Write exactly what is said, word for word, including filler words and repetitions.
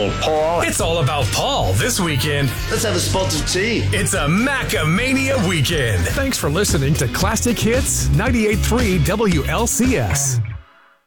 Paul. Paul. It's all about Paul this weekend. Let's have a spot of tea. It's a Macamania weekend. Thanks for listening to Classic Hits ninety-eight point three W L C S.